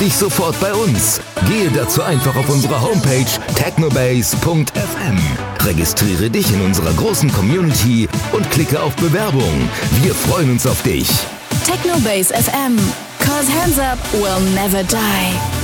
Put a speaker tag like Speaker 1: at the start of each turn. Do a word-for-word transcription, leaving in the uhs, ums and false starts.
Speaker 1: dich sofort bei uns. Gehe dazu einfach auf unsere Homepage technobase punkt f m. Registriere dich in unserer großen Community und klicke auf Bewerbung. Wir freuen uns auf dich.
Speaker 2: Technobase F M. Cause hands up will never die.